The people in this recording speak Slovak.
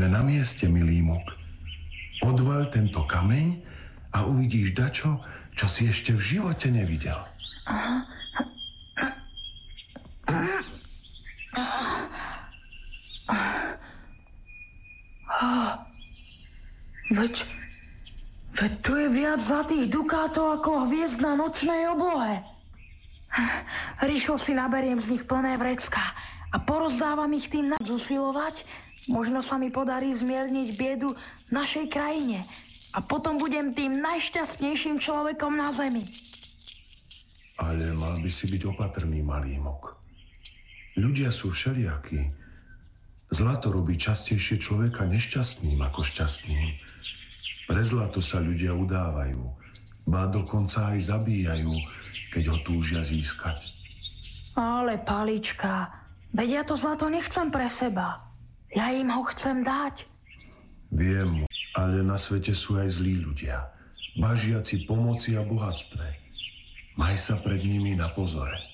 Sme na mieste, milý Muk. Odvaľ tento kameň a uvidíš dačo, čo si ešte v živote nevidel. Veď tu je viac zlatých dukátov ako hviezd na nočnej oblohe. Rýchlo si naberiem z nich plné vrecká a porozdávam ich tým usilovať. Možno sa mi podarí zmierniť biedu v našej krajine a potom budem tým najšťastnejším človekom na zemi. Ale mal by si byť opatrný, malý Muk. Ľudia sú všelijakí. Zlato robí častejšie človeka nešťastným ako šťastným. Pre zlato sa ľudia udávajú, ba dokonca aj zabíjajú, keď ho túžia získať. Ale Palička, veď ja to zlato nechcem pre seba. Ja im ho chcem dať. Viem, ale na svete sú aj zlí ľudia, bažiaci pomoci a bohatstve. Maj sa pred nimi na pozore.